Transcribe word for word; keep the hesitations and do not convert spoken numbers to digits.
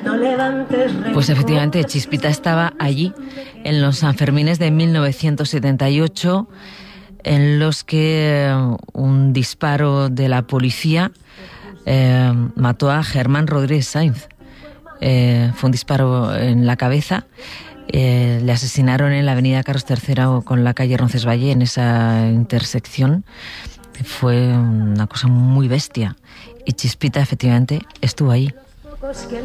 Pues efectivamente, Chispita estaba allí en los Sanfermines de mil novecientos setenta y ocho, en los que un disparo de la policía eh, mató a Germán Rodríguez Sainz. Eh, fue un disparo en la cabeza. Eh, le asesinaron en la avenida Carlos tercero con la calle Roncesvalles, en esa intersección. Fue una cosa muy bestia. Y Chispita efectivamente estuvo allí.